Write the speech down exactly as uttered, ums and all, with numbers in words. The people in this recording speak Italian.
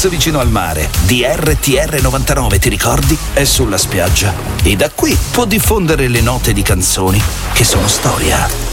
box vicino al mare, di R T R novantanove, ti ricordi? È sulla spiaggia. E da qui può diffondere le note di canzoni che sono storia.